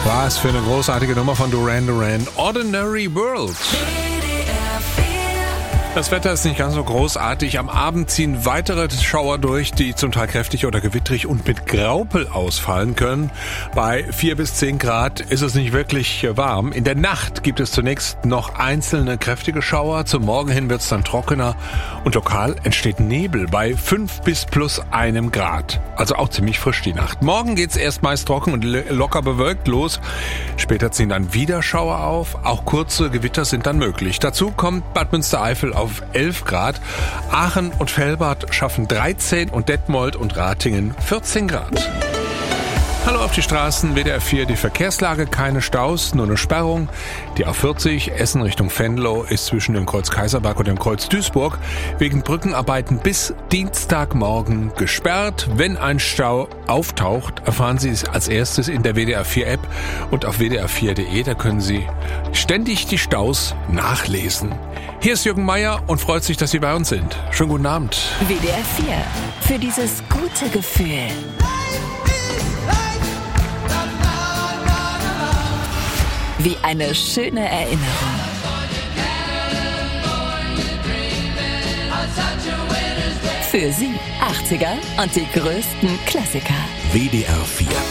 Was für eine großartige Nummer von Duran Duran. Ordinary World. Das Wetter ist nicht ganz so großartig. Am Abend ziehen weitere Schauer durch, die zum Teil kräftig oder gewittrig und mit Graupel ausfallen können. Bei 4 bis 10 Grad ist es nicht wirklich warm. In der Nacht gibt es zunächst noch einzelne kräftige Schauer. Zum Morgen hin wird es dann trockener und lokal entsteht Nebel bei 5 bis plus 1 Grad. Also auch ziemlich frisch die Nacht. Morgen geht's erst meist trocken und locker bewölkt los. Später ziehen dann wieder Schauer auf. Auch kurze Gewitter sind dann möglich. Dazu kommt Bad Münstereifel auf 11 Grad. Aachen und Velbert schaffen 13 und Detmold und Ratingen 14 Grad. Hallo auf die Straßen, WDR 4, die Verkehrslage, keine Staus, nur eine Sperrung. Die A40 Essen Richtung Venlo ist zwischen dem Kreuz Kaiserberg und dem Kreuz Duisburg wegen Brückenarbeiten bis Dienstagmorgen gesperrt. Wenn ein Stau auftaucht, erfahren Sie es als erstes in der WDR 4 App und auf wdr4.de, da können Sie ständig die Staus nachlesen. Hier ist Jürgen Meier und freut sich, dass Sie bei uns sind. Schönen guten Abend. WDR 4, für dieses gute Gefühl. Wie eine schöne Erinnerung. Für Sie 80er und die größten Klassiker. WDR 4